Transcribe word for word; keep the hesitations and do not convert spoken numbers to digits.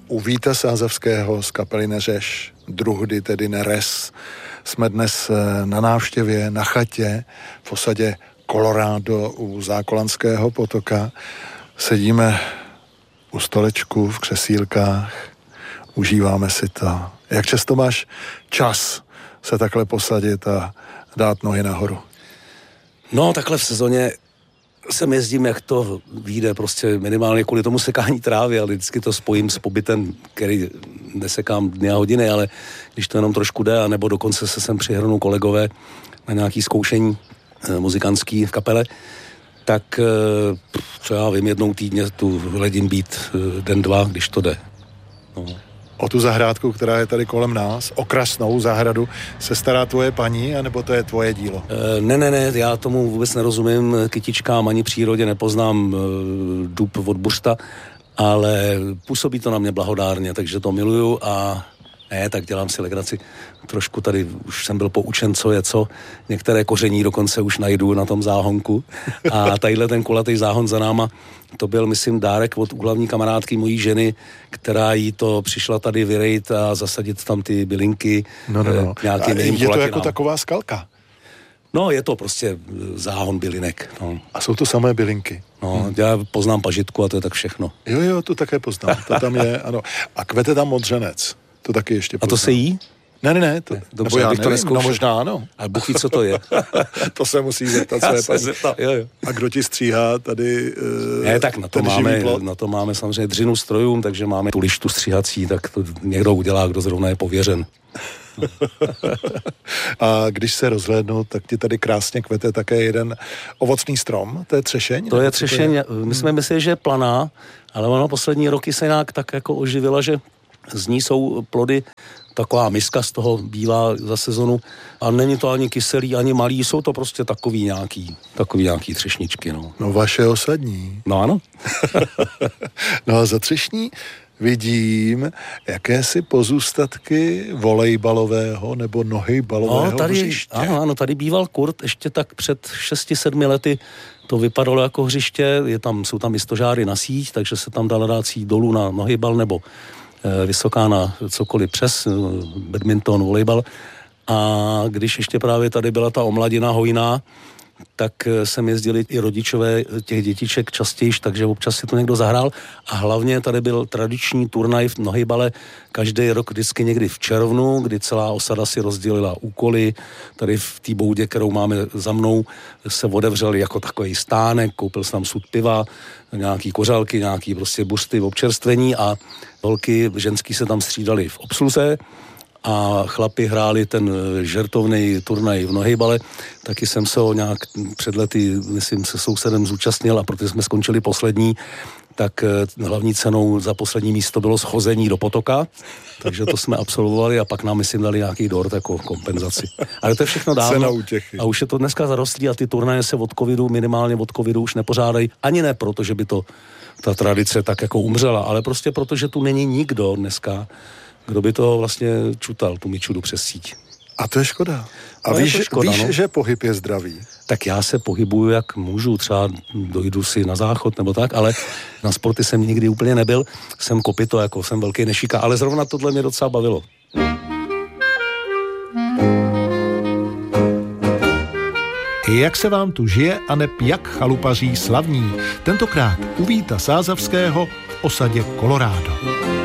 U Víta Sázavského z kapely Neřeš, druhdy tedy Neres. Jsme dnes na návštěvě, na chatě, v osadě Colorado u Zákolanského potoka. Sedíme u stolečku v křesílkách, užíváme si to. Jak často máš čas se takhle posadit a dát nohy nahoru? No, takhle v sezóně sem jezdím, jak to vyjde, prostě minimálně kvůli tomu sekání trávy, ale vždycky to spojím s pobytem, který nesekám dny a hodiny, ale když to jenom trošku jde, anebo dokonce se sem přihrnou kolegové na nějaký zkoušení e, muzikantský v kapele, tak e, co já vím, jednou týdně tu hledím být e, den, dva, když to jde. No. O tu zahrádku, která je tady kolem nás, okrasnou zahradu, se stará tvoje paní, anebo to je tvoje dílo? E, ne, ne, ne, já tomu vůbec nerozumím, kytičkám ani přírodě nepoznám e, dub od buřta, ale působí to na mě blahodárně, takže to miluju a ne, tak dělám si legraci. Trošku tady už jsem byl poučen, co je co. Některé koření dokonce už najdu na tom záhonku. A tadyhle ten kulatý záhon za náma, to byl, myslím, dárek od úhlavní kamarádky mojí ženy, která jí to přišla tady vyrejt a zasadit tam ty bylinky. No, no, no. Nějakým je to kulatinám. jako taková skalka? No, je to prostě záhon bylinek. No. A jsou to samé bylinky? No, hmm. Já poznám pažitku a to je tak všechno. Jo, jo, to také poznám. To tam je, ano. A kvete tam modřenec. To taky ještě poznám. A to se jí? Ne, ne, ne. To, ne dobře, já bych to neskoušel. No možná ano. A Bůh ví, co to je. To se musí zeptat své paní. Jo, jo. A kdo ti stříhá tady uh, Ne, tak na to, máme, na to máme samozřejmě dřinu strojům, takže máme tu lištu stříhací, tak to někdo udělá, kdo zrovna je pověřen. A když se rozhlédnu, tak ti tady krásně kvete také jeden ovocný strom, to je třešeň? To je třešeň, je? My jsme mysleli, že je planá, ale ono poslední roky se nějak tak jako oživila, že z ní jsou plody, taková miska z toho bílá za sezonu a není to ani kyselý, ani malý, jsou to prostě takový nějaký, takový nějaký třešničky, no. No vaše osadní. No ano. No a za třešní vidím jakési pozůstatky volejbalového nebo nohejbalového no, tady, hřiště. Ano, ano, tady býval kurt, ještě tak před šesti sedmi lety to vypadalo jako hřiště, je tam, jsou tam i stožáry na síť, takže se tam dala dát síť dolů na nohejbal nebo e, vysoká na cokoliv přes, e, badminton, volejbal. A když ještě právě tady byla ta omladina hojná, tak sem jezdili i rodičové těch dětiček častějiš, takže občas si to někdo zahrál a hlavně tady byl tradiční turnaj v nohejbale každý rok vždycky někdy v červnu, kdy celá osada si rozdělila úkoly. Tady v té boudě, kterou máme za mnou, se otevřel jako takový stánek, koupil jsem tam sud piva, nějaký kořálky, nějaký prostě busty v občerstvení a holky ženský se tam střídali v obsluze a chlapi hráli ten žertovný turnaj v nohejbale, taky jsem se ho nějak před lety, myslím, se sousedem zúčastnil a protože jsme skončili poslední, tak hlavní cenou za poslední místo bylo schození do potoka, takže to jsme absolvovali a pak nám, myslím, dali nějaký dort jako kompenzaci. Ale to je všechno dávno. A už je to dneska zarostlý a ty turnaje se od covidu, minimálně od covidu už nepořádají, ani ne proto, že by to ta tradice tak jako umřela, ale prostě proto, že tu není nikdo dneska, kdo by to vlastně čutal, tu mičudu přes síť. A to je škoda. A no víš, škoda, víš no. že pohyb je zdravý? Tak já se pohybuju, jak můžu, třeba dojdu si na záchod nebo tak, ale na sporty jsem nikdy úplně nebyl. Jsem kopyto, jako jsem velký nešika, ale zrovna tohle mě docela bavilo. Jak se vám tu žije a neb jak chalupaří slavní, tentokrát u Víta Sázavského v osadě Colorado.